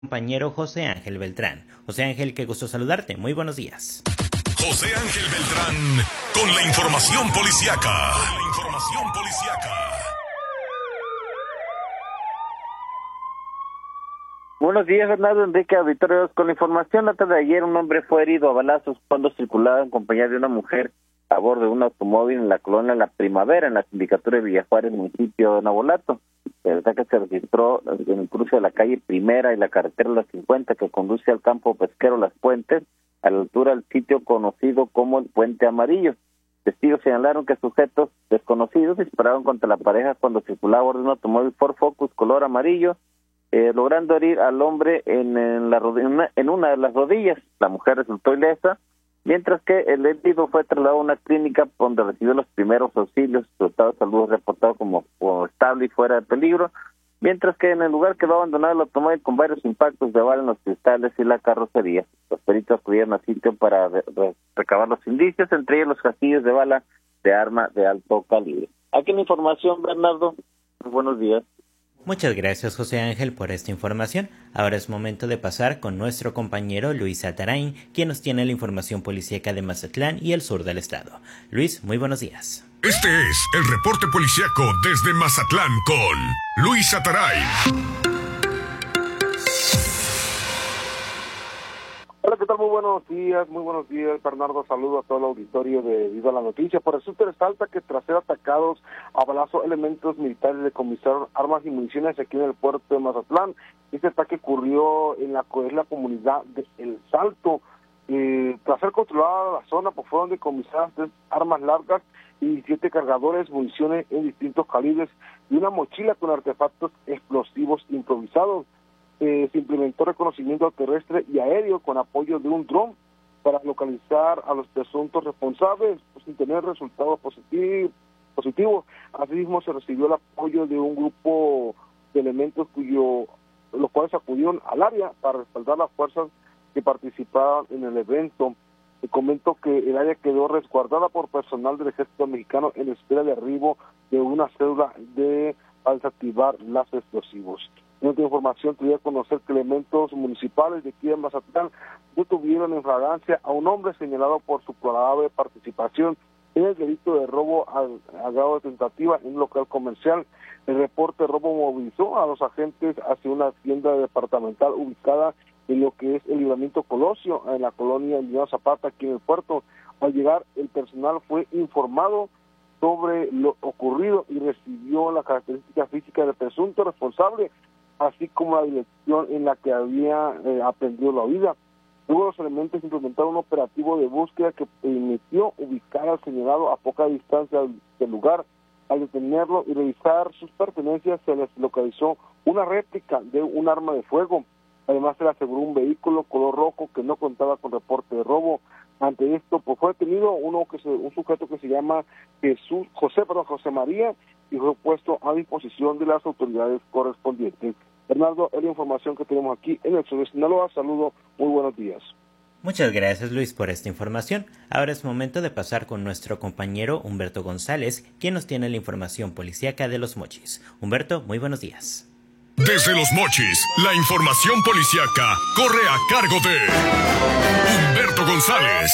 Compañero José Ángel Beltrán. José Ángel, qué gusto saludarte. Muy buenos días. José Ángel Beltrán con la información policíaca. Buenos días, Bernardo Enrique Auditorio. Con la información, la tarde de ayer un hombre fue herido a balazos cuando circulaba en compañía de una mujer a bordo de un automóvil en la colonia La Primavera, en la sindicatura de Villajuárez, municipio de Navolato. El ataque se registró en el cruce de la calle Primera y la carretera Las 50 que conduce al campo pesquero Las Puentes, a la altura del sitio conocido como el Puente Amarillo. Testigos señalaron que sujetos desconocidos dispararon contra la pareja cuando circulaba a bordo de un automóvil Ford Focus color amarillo, logrando herir al hombre en una de las rodillas. La mujer resultó ilesa, mientras que el herido fue trasladado a una clínica donde recibió los primeros auxilios. Su estado de salud reportado como estable y fuera de peligro, mientras que en el lugar quedó abandonado el automóvil con varios impactos de bala en los cristales y la carrocería. Los peritos acudieron al sitio para recabar los indicios, entre ellos los casquillos de bala de arma de alto calibre. Aquí la información, Bernardo. Muy buenos días. Muchas gracias, José Ángel, por esta información. Ahora es momento de pasar con nuestro compañero Luis Atarain, quien nos tiene la información policíaca de Mazatlán y el sur del estado. Luis, muy buenos días. Este es el reporte policíaco desde Mazatlán con Luis Atarain. Hola, ¿qué tal? Muy buenos días, Bernardo. Saludo a todo el auditorio de Viva la Noticia. Por eso te resalta que tras ser atacados a balazo, elementos militares decomisaron armas y municiones aquí en el puerto de Mazatlán. Este ataque ocurrió en la comunidad de El Salto. Tras ser controlada la zona, pues fueron decomisadas 3 armas largas y 7 cargadores, municiones en distintos calibres y una mochila con artefactos explosivos improvisados. Se implementó reconocimiento terrestre y aéreo con apoyo de un dron para localizar a los presuntos responsables, pues, sin tener resultados positivos. Asimismo, se recibió el apoyo de un grupo de elementos los cuales acudieron al área para respaldar las fuerzas que participaban en el evento. Te comento que el área quedó resguardada por personal del Ejército Mexicano en espera de arribo de una cédula para desactivar los explosivos. En otra información, te voy a conocer que elementos municipales de aquí de Mazatlán detuvieron en flagrancia a un hombre señalado por su probable participación en el delito de robo a grado de tentativa en un local comercial. El reporte de robo movilizó a los agentes hacia una tienda departamental ubicada en lo que es el Libramiento Colosio, en la colonia Emiliano Zapata, aquí en el puerto. Al llegar, el personal fue informado sobre lo ocurrido y recibió la característica física del presunto responsable, así como la dirección en la que había aprendido la huida. Luego los elementos implementaron un operativo de búsqueda que permitió ubicar al señalado a poca distancia del lugar. Al detenerlo y revisar sus pertenencias, se les localizó una réplica de un arma de fuego. Además, se le aseguró un vehículo color rojo que no contaba con reporte de robo. Ante esto, pues fue detenido un sujeto que se llama José María, y fue puesto a disposición de las autoridades correspondientes. Bernardo, es la información que tenemos aquí en el sur de Sinaloa. Saludo, muy buenos días. Muchas gracias, Luis, por esta información. Ahora es momento de pasar con nuestro compañero Humberto González, quien nos tiene la información policíaca de Los Mochis. Humberto, muy buenos días. Desde Los Mochis, la información policíaca corre a cargo de Humberto González.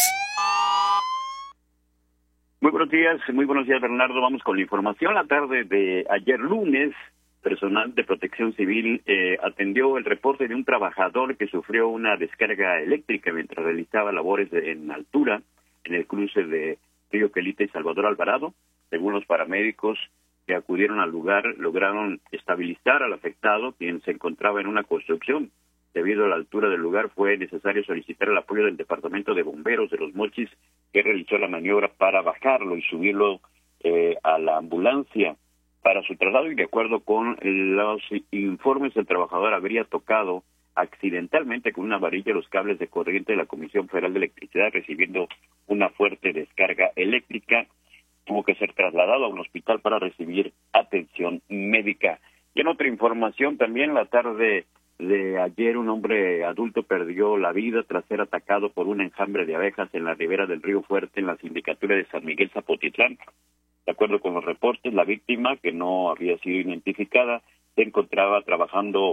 Muy buenos días, Bernardo. Vamos con la información. La tarde de ayer lunes, personal de Protección Civil atendió el reporte de un trabajador que sufrió una descarga eléctrica mientras realizaba labores en altura en el cruce de Río Quelite y Salvador Alvarado. Según los paramédicos que acudieron al lugar, lograron estabilizar al afectado, quien se encontraba en una construcción. Debido a la altura del lugar, fue necesario solicitar el apoyo del Departamento de Bomberos de Los Mochis, que realizó la maniobra para bajarlo y subirlo a la ambulancia para su traslado. Y de acuerdo con los informes, el trabajador habría tocado accidentalmente con una varilla los cables de corriente de la Comisión Federal de Electricidad, recibiendo una fuerte descarga eléctrica. Tuvo que ser trasladado a un hospital para recibir atención médica. Y en otra información, también la tarde de ayer, un hombre adulto perdió la vida tras ser atacado por un enjambre de abejas en la ribera del Río Fuerte, en la sindicatura de San Miguel Zapotitlán. De acuerdo con los reportes, la víctima, que no había sido identificada, se encontraba trabajando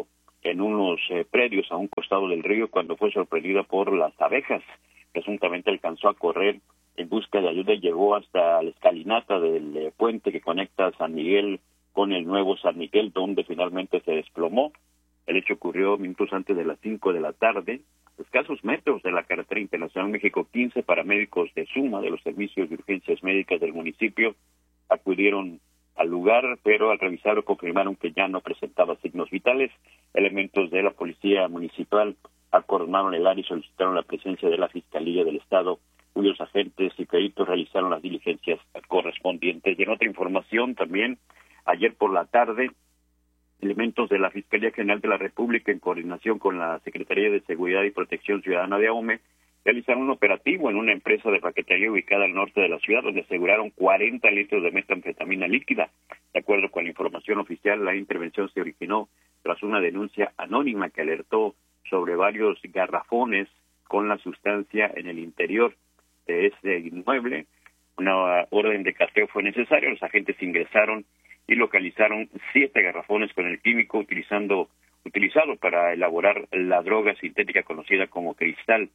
en unos predios a un costado del río cuando fue sorprendida por las abejas. Presuntamente alcanzó a correr en busca de ayuda y llegó hasta la escalinata del puente que conecta San Miguel con el nuevo San Miguel, donde finalmente se desplomó. El hecho ocurrió minutos antes de las 5 de la tarde, a escasos metros de la carretera internacional México 15. Paramédicos de SUMA, de los servicios de urgencias médicas del municipio, acudieron al lugar, pero al revisarlo confirmaron que ya no presentaba signos vitales. Elementos de la policía municipal acordonaron el área y solicitaron la presencia de la Fiscalía del Estado, cuyos agentes y peritos realizaron las diligencias correspondientes. Y en otra información también, ayer por la tarde, elementos de la Fiscalía General de la República, en coordinación con la Secretaría de Seguridad y Protección Ciudadana de AUME, realizaron un operativo en una empresa de paquetería ubicada al norte de la ciudad, donde aseguraron 40 litros de metanfetamina líquida. De acuerdo con la información oficial, la intervención se originó tras una denuncia anónima que alertó sobre varios garrafones con la sustancia en el interior de este inmueble. Una orden de cateo fue necesaria. Los agentes ingresaron y localizaron 7 garrafones con el químico utilizado para elaborar la droga sintética conocida como cristal.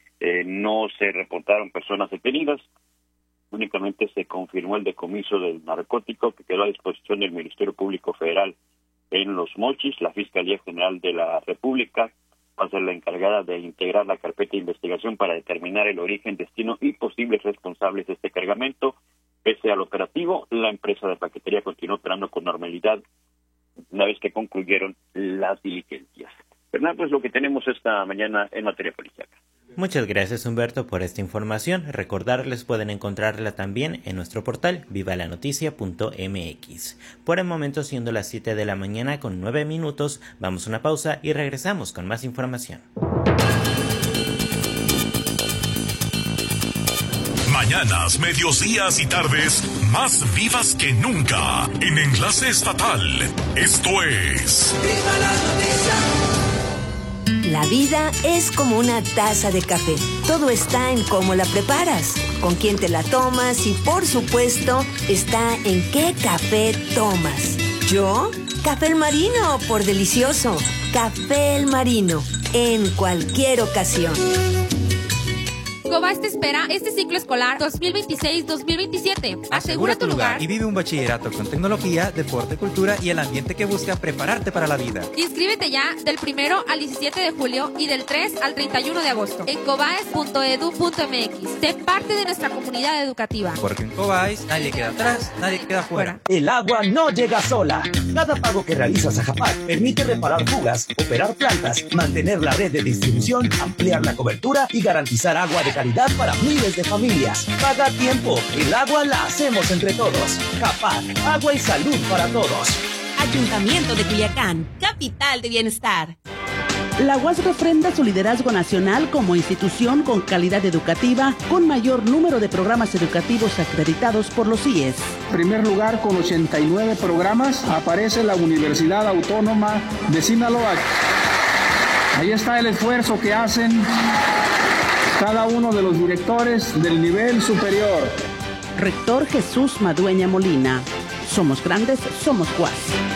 No se reportaron personas detenidas, únicamente se confirmó el decomiso del narcótico que quedó a disposición del Ministerio Público Federal en Los Mochis. La Fiscalía General de la República va a ser la encargada de integrar la carpeta de investigación para determinar el origen, destino y posibles responsables de este cargamento. Pese al operativo, la empresa de paquetería continuó operando con normalidad una vez que concluyeron las diligencias. Fernando, es lo que tenemos esta mañana en materia policial. Muchas gracias, Humberto, por esta información. Recordarles, pueden encontrarla también en nuestro portal vivalanoticia.mx. Por el momento, siendo las 7 de la mañana con 9 minutos, vamos a una pausa y regresamos con más información. Mañanas, medios, días y tardes más vivas que nunca en Enlace Estatal. Esto es ¡Viva la Noticia! La vida es como una taza de café. Todo está en cómo la preparas, con quién te la tomas y, por supuesto, está en qué café tomas. ¿Yo? Café El Marino, por delicioso. Café El Marino, en cualquier ocasión. Cobás te espera este ciclo escolar 2026-2027. Asegura tu lugar y vive un bachillerato con tecnología, deporte, cultura y el ambiente que busca prepararte para la vida. Inscríbete ya del 1 al 17 de julio y del 3 al 31 de agosto en cobaes.edu.mx. Sé parte de nuestra comunidad educativa. Porque en Cobáis nadie queda atrás, nadie queda fuera. El agua no llega sola. Cada pago que realizas a JAPAC permite reparar fugas, operar plantas, mantener la red de distribución, ampliar la cobertura y garantizar agua de calidad para miles de familias. Paga a tiempo. El agua la hacemos entre todos. JAPAC, agua y salud para todos. Ayuntamiento de Culiacán, capital de bienestar. La UAS refrenda su liderazgo nacional como institución con calidad educativa, con mayor número de programas educativos acreditados por los CIES. En primer lugar, con 89 programas, aparece la Universidad Autónoma de Sinaloa. Ahí está el esfuerzo que hacen cada uno de los directores del nivel superior. Rector Jesús Madueña Molina. Somos grandes, somos UAS.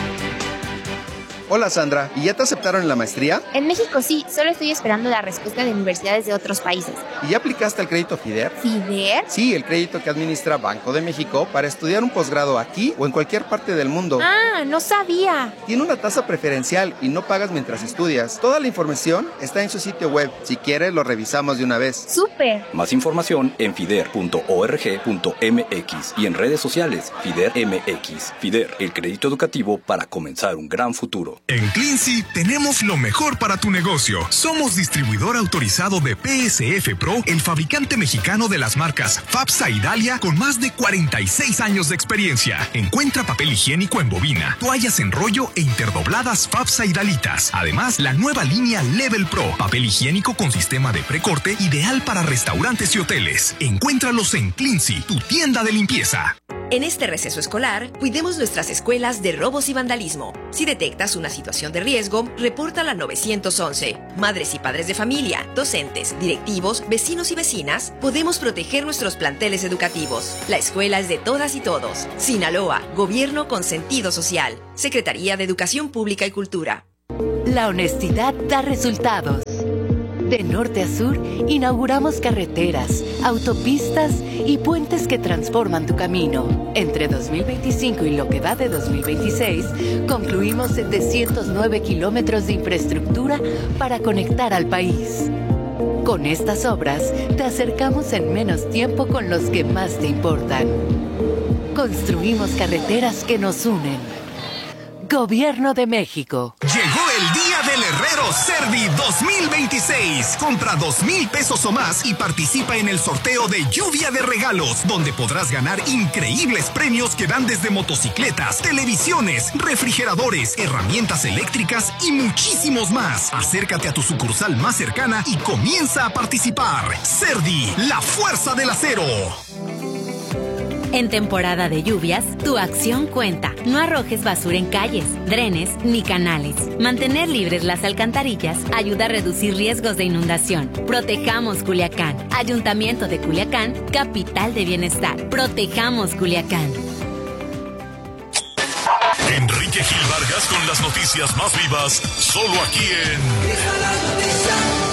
Hola Sandra, ¿y ya te aceptaron en la maestría? En México sí, solo estoy esperando la respuesta de universidades de otros países. ¿Y ya aplicaste al crédito FIDER? ¿FIDER? Sí, el crédito que administra Banco de México para estudiar un posgrado aquí o en cualquier parte del mundo. Ah, no sabía. Tiene una tasa preferencial y no pagas mientras estudias. Toda la información está en su sitio web. Si quieres, lo revisamos de una vez. ¡Súper! Más información en fider.org.mx y en redes sociales FIDER MX. FIDER, el crédito educativo para comenzar un gran futuro. En Cleansy tenemos lo mejor para tu negocio. Somos distribuidor autorizado de PSF Pro, el fabricante mexicano de las marcas FAPSA y Dalia con más de 46 años de experiencia. Encuentra papel higiénico en bobina, toallas en rollo e interdobladas FAPSA y Dalitas. Además, la nueva línea Level Pro, papel higiénico con sistema de precorte ideal para restaurantes y hoteles. Encuéntralos en Cleansy, tu tienda de limpieza. En este receso escolar, cuidemos nuestras escuelas de robos y vandalismo. Si detectas una situación de riesgo, repórtala al 911. Madres y padres de familia, docentes, directivos, vecinos y vecinas, podemos proteger nuestros planteles educativos. La escuela es de todas y todos. Sinaloa, gobierno con sentido social. Secretaría de Educación Pública y Cultura. La honestidad da resultados. De norte a sur, inauguramos carreteras, autopistas y puentes que transforman tu camino. Entre 2025 y lo que va de 2026, concluimos 709 kilómetros de infraestructura para conectar al país. Con estas obras, te acercamos en menos tiempo con los que más te importan. Construimos carreteras que nos unen. Gobierno de México. Llegó el día del Herrero Cerdi 2026. Compra 2,000 pesos o más y participa en el sorteo de Lluvia de Regalos, donde podrás ganar increíbles premios que van desde motocicletas, televisiones, refrigeradores, herramientas eléctricas y muchísimos más. Acércate a tu sucursal más cercana y comienza a participar. Cerdi, la fuerza del acero. En temporada de lluvias, tu acción cuenta. No arrojes basura en calles, drenes ni canales. Mantener libres las alcantarillas ayuda a reducir riesgos de inundación. Protejamos Culiacán. Ayuntamiento de Culiacán, capital de bienestar. Protejamos Culiacán. Enrique Gil Vargas con las noticias más vivas, solo aquí en...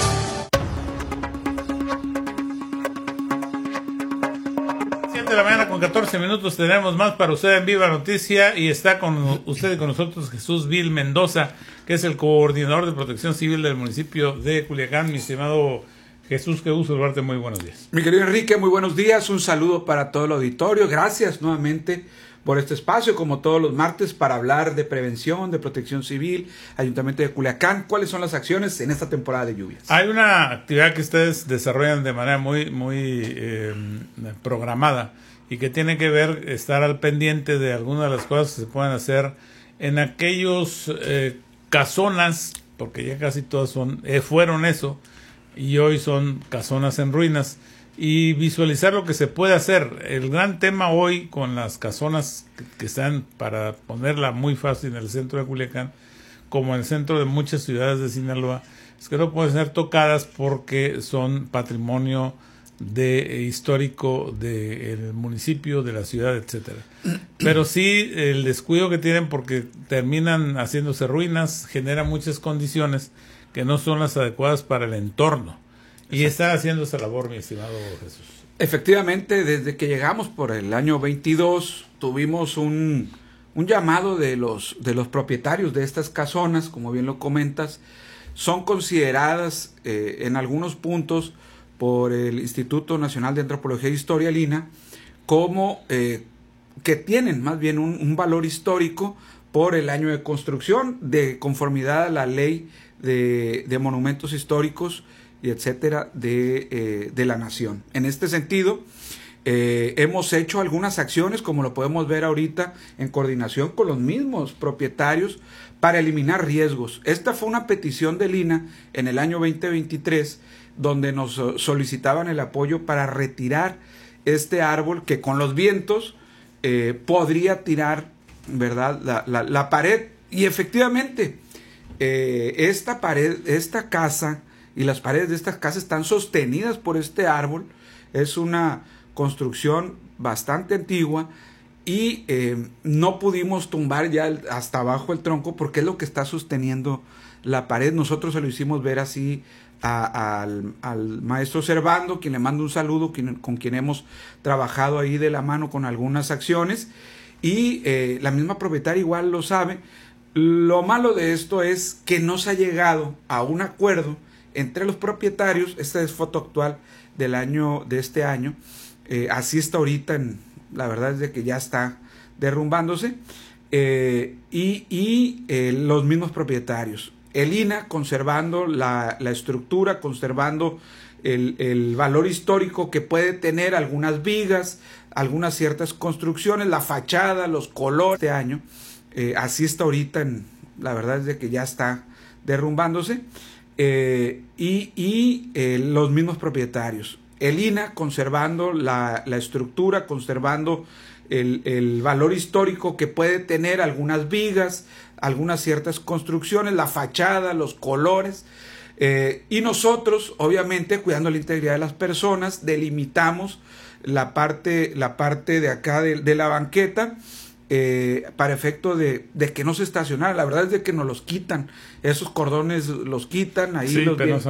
7 de la mañana con 14 minutos, tenemos más para usted en Viva Noticia y está con usted y con nosotros Jesús Vil Mendoza, que es el coordinador de Protección Civil del municipio de Culiacán. Mi estimado Jesús, qué gusto saludarte, muy buenos días. Mi querido Enrique, muy buenos días, un saludo para todo el auditorio, gracias nuevamente por este espacio, como todos los martes, para hablar de prevención, de protección civil, Ayuntamiento de Culiacán. ¿Cuáles son las acciones en esta temporada de lluvias? Hay una actividad que ustedes desarrollan de manera muy programada y que tiene que ver estar al pendiente de algunas de las cosas que se pueden hacer en aquellos casonas, porque ya casi todas fueron eso, y hoy son casonas en ruinas, y visualizar lo que se puede hacer. El gran tema hoy con las casonas que están, para ponerla muy fácil, en el centro de Culiacán, como en el centro de muchas ciudades de Sinaloa, es que no pueden ser tocadas porque son patrimonio histórico del municipio, de la ciudad, etcétera. Pero sí el descuido que tienen, porque terminan haciéndose ruinas, genera muchas condiciones que no son las adecuadas para el entorno. Y está haciendo esa labor, mi estimado Jesús. Efectivamente, desde que llegamos por el año 22, tuvimos un llamado de los propietarios de estas casonas, como bien lo comentas. Son consideradas en algunos puntos por el Instituto Nacional de Antropología e Historia, el INAH, como que tienen más bien un valor histórico por el año de construcción, de conformidad a la ley de monumentos históricos y etcétera de la nación. En este sentido, hemos hecho algunas acciones, como lo podemos ver ahorita, en coordinación con los mismos propietarios para eliminar riesgos. Esta fue una petición del INAH en el año 2023, donde nos solicitaban el apoyo para retirar este árbol que con los vientos podría tirar, ¿verdad?, la pared. Y efectivamente, esta pared, esta casa y las paredes de esta casa están sostenidas por este árbol. Es una construcción bastante antigua y no pudimos tumbar ya hasta abajo el tronco, porque es lo que está sosteniendo la pared. Nosotros se lo hicimos ver así al maestro Servando, quien le mando un saludo, con quien hemos trabajado ahí de la mano con algunas acciones, y la misma propietaria igual lo sabe. Lo malo de esto es que no se ha llegado a un acuerdo entre los propietarios. Esta es foto actual de este año. Así está ahorita, la verdad es de que ya está derrumbándose, y los mismos propietarios. El INAH conservando la estructura, conservando el valor histórico que puede tener algunas vigas, algunas ciertas construcciones, la fachada, los colores. Este año, así está ahorita, la verdad es de que ya está derrumbándose, y los mismos propietarios. El INAH conservando la estructura, conservando el valor histórico que puede tener algunas vigas, algunas ciertas construcciones, la fachada, los colores, y nosotros, obviamente, cuidando la integridad de las personas, delimitamos la parte de acá de la banqueta, para efecto de que no se estacionara. La verdad es de que nos los quitan, esos cordones los quitan, ahí sí, los